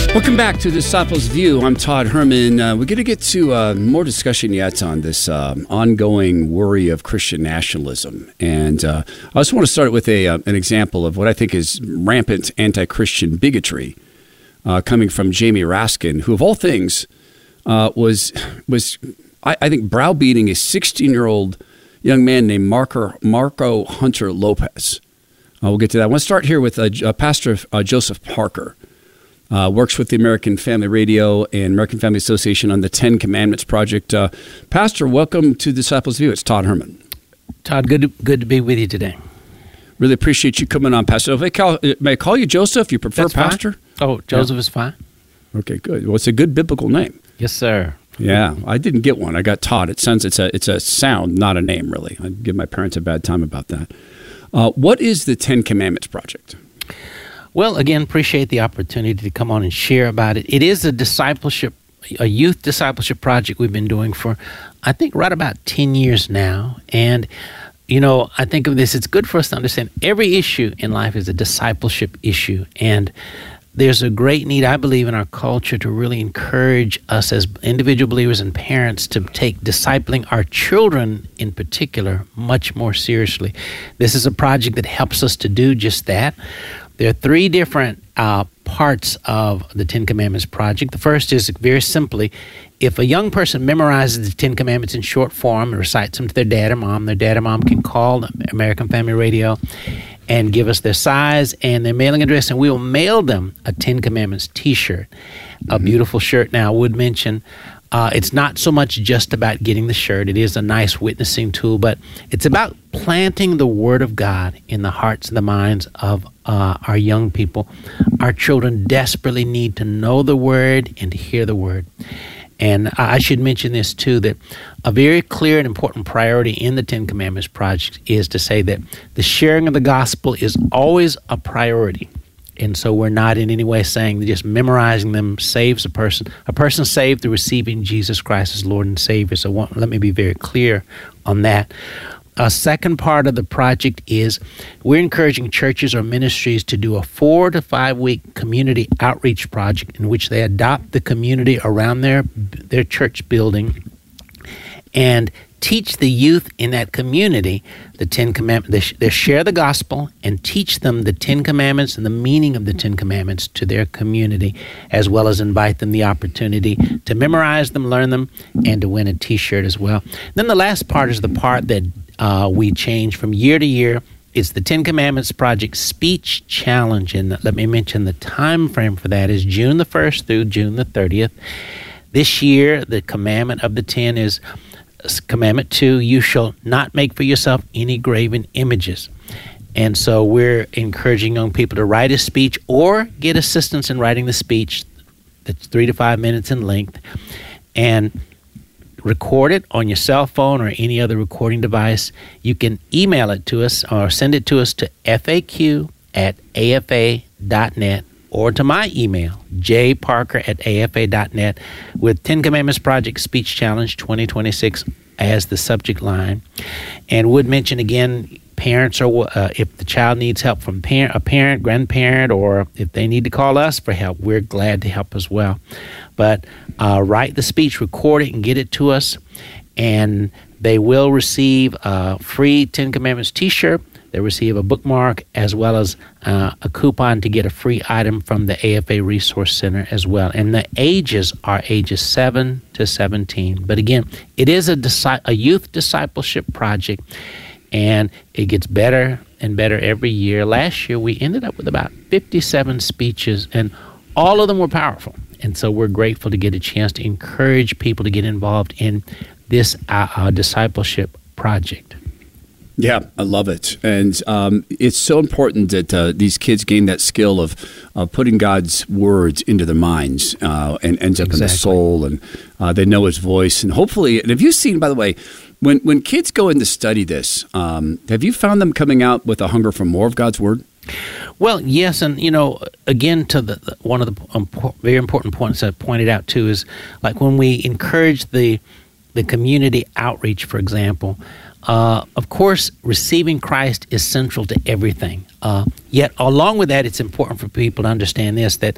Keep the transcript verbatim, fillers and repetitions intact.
Welcome back to Disciples View. I'm Todd Herman. Uh, we're going to get to uh, more discussion yet on this uh, ongoing worry of Christian nationalism. And uh, I just want to start with a uh, an example of what I think is rampant anti-Christian bigotry uh, coming from Jamie Raskin, who of all things uh, was, was I, I think, browbeating a sixteen-year-old young man named Marco, Marco Hunter Lopez. Uh, we'll get to that. I want to start here with uh, uh, Pastor uh, Joseph Parker. Uh, works with the American Family Radio and American Family Association on the Ten Commandments Project. Uh, Pastor, welcome to Disciples View. It's Todd Herman. Todd, good to, good to be with you today. Really appreciate you coming on, Pastor. May I call, may I call you Joseph? You prefer That's Pastor? Fine. Oh, Joseph yeah. is fine. Okay, good. Well, it's a good biblical name. Yes, sir. Yeah, I didn't get one. I got Todd. It sounds it's a it's a sound, not a name, really. I give my parents a bad time about that. Uh, what is the Ten Commandments Project? Well, again, appreciate the opportunity to come on and share about it. It is a discipleship, a youth discipleship project we've been doing for, I think, right about ten years now. And, you know, I think of this, it's good for us to understand every issue in life is a discipleship issue. And there's a great need, I believe, in our culture to really encourage us as individual believers and parents to take discipling our children in particular much more seriously. This is a project that helps us to do just that. There are three different uh, parts of the Ten Commandments Project. The first is, very simply, if a young person memorizes the Ten Commandments in short form and recites them to their dad or mom, their dad or mom can call American Family Radio and give us their size and their mailing address, and we will mail them a Ten Commandments T-shirt, a mm-hmm. beautiful shirt. Now, I would mention uh, it's not so much just about getting the shirt. It is a nice witnessing tool, but it's about planting the Word of God in the hearts and the minds of uh, our young people. Our children desperately need to know the Word and to hear the Word. And I should mention this, too, that a very clear and important priority in the Ten Commandments Project is to say that the sharing of the gospel is always a priority. And so we're not in any way saying that just memorizing them saves a person. A person saved through receiving Jesus Christ as Lord and Savior. So one, let me be very clear on that. A second part of the project is we're encouraging churches or ministries to do a four to five week community outreach project in which they adopt the community around their their church building and teach the youth in that community the Ten Commandments. They, sh- they share the gospel and teach them the Ten Commandments and the meaning of the Ten Commandments to their community, as well as invite them the opportunity to memorize them, learn them, and to win a T-shirt as well. Then the last part is the part that uh, we change from year to year. It's the Ten Commandments Project Speech Challenge, and let me mention the time frame for that is June the first through June the thirtieth. This year, the commandment of the ten is Commandment two, you shall not make for yourself any graven images. And so we're encouraging young people to write a speech or get assistance in writing the speech that's three to five minutes in length and record it on your cell phone or any other recording device. You can email it to us or send it to us to F A Q at A F A dot net or to my email, j parker at A F A dot net, with Ten Commandments Project Speech Challenge twenty twenty-six as the subject line. And would mention again, parents, or uh, if the child needs help from parent, a parent, grandparent, or if they need to call us for help, we're glad to help as well. But uh, write the speech, record it, and get it to us. And they will receive a free Ten Commandments T-shirt. They receive a bookmark as well as uh, a coupon to get a free item from the A F A Resource Center as well. And the ages are ages seven to seventeen. But again, it is a, disi- a youth discipleship project, and it gets better and better every year. Last year, we ended up with about fifty-seven speeches, and all of them were powerful. And so we're grateful to get a chance to encourage people to get involved in this uh, uh, discipleship project. Yeah, I love it. And um, it's so important that uh, these kids gain that skill of uh, putting God's words into their minds uh, and ends up exactly. in the soul, and uh, they know his voice. And hopefully, and have you seen, by the way, when, when kids go in to study this, um, have you found them coming out with a hunger for more of God's word? Well, yes, and, you know, again, to the, the one of the um, very important points I pointed out, too, is like when we encourage the the community outreach, for example, Uh, of course, receiving Christ is central to everything. Uh, yet, along with that, it's important for people to understand this, that